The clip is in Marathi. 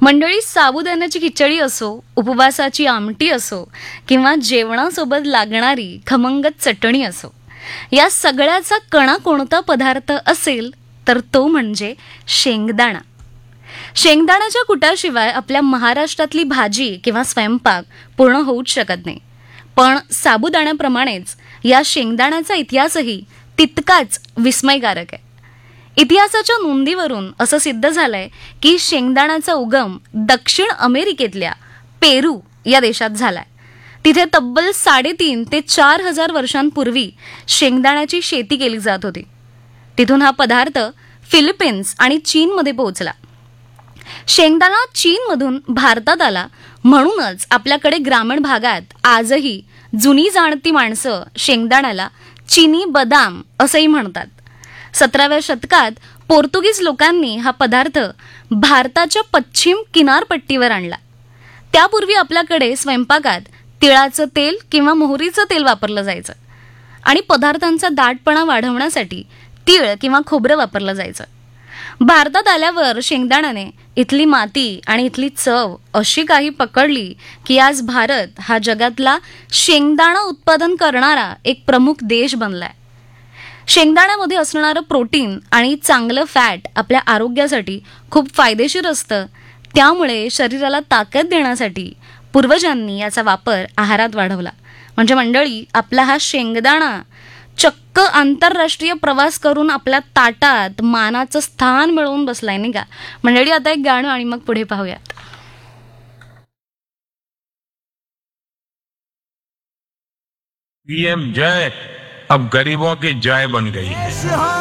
मंडळी, साबुदाण्याची खिचडी असो, उपवासाची आमटी असो किंवा जेवणासोबत लागणारी खमंग चटणी असो, या सगळ्याचा कणा कोणता पदार्थ असेल तर तो म्हणजे शेंगदाणा. शेंगदाण्याच्या कुटाशिवाय आपल्या महाराष्ट्रातली भाजी किंवा स्वयंपाक पूर्ण होऊच शकत नाही. पण साबुदाण्याप्रमाणेच या शेंगदाण्याचा इतिहासही तितकाच विस्मयकारक आहे. इतिहासाच्या नोंदीवरून असं सिद्ध झालंय की शेंगदाण्याचा उगम दक्षिण अमेरिकेतल्या पेरू या देशात झालाय. तिथे तब्बल 3.5 ते 4,000 वर्षांपूर्वी शेंगदाण्याची शेती केली जात होती. तिथून हा पदार्थ फिलिपिन्स आणि चीनमध्ये पोहोचला. शेंगदाणा चीनमधून भारतात आला म्हणूनच आपल्याकडे ग्रामीण भागात आजही जुनी जाणती माणसं शेंगदाण्याला चिनी बदाम असंही म्हणतात. 17व्या शतकात पोर्तुगीज लोकांनी हा पदार्थ भारताच्या पश्चिम किनारपट्टीवर आणला. त्यापूर्वी आपल्याकडे स्वयंपाकात तिळाचं तेल किंवा मोहरीचं तेल वापरलं जायचं आणि पदार्थांचा दाटपणा वाढवण्यासाठी तीळ किंवा खोबरं वापरलं जायचं. भारतात आल्यावर शेंगदाण्याने इथली माती आणि इथली चव अशी काही पकडली की आज भारत हा जगातला शेंगदाणा उत्पादन करणारा एक प्रमुख देश बनलाय. शेंगदाण्यामध्ये असणारं प्रोटीन आणि चांगलं फॅट आपल्या आरोग्यासाठी खूप फायदेशीर असतं. त्यामुळे शरीराला ताकद देण्यासाठी पूर्वजांनी याचा वापर आहारात वाढवला. म्हणजे मंडळी, आपला हा शेंगदाणा चक्क आंतरराष्ट्रीय प्रवास करून आपल्या ताटात मानाचं स्थान मिळवून बसलाय, नाही का मंडळी. आता एक गाणं आणि मग पुढे पाहूयात. पीएम जय अब गरीबों की जय बन गई है.